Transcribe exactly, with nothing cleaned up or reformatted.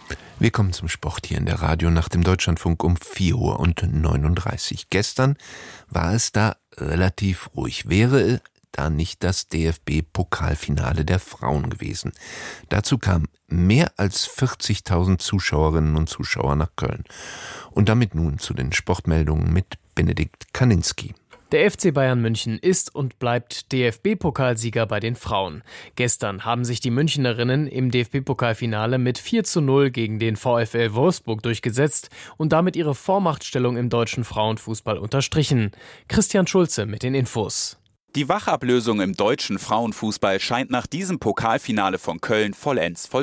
Wir kommen zum Sport hier in der Radionacht im Deutschlandfunk um vier Uhr neununddreißig. Gestern war es da relativ ruhig. Wäre da nicht das D F B-Pokalfinale der Frauen gewesen. Dazu kamen mehr als vierzigtausend Zuschauerinnen und Zuschauer nach Köln. Und damit nun zu den Sportmeldungen mit Benedikt Kaninski. Der F C Bayern München ist und bleibt D F B-Pokalsieger bei den Frauen. Gestern haben sich die Münchnerinnen im D F B-Pokalfinale mit vier zu null gegen den VfL Wolfsburg durchgesetzt und damit ihre Vormachtstellung im deutschen Frauenfußball unterstrichen. Christian Schulze mit den Infos. Die Wachablösung im deutschen Frauenfußball scheint nach diesem Pokalfinale von Köln vollends vollzogen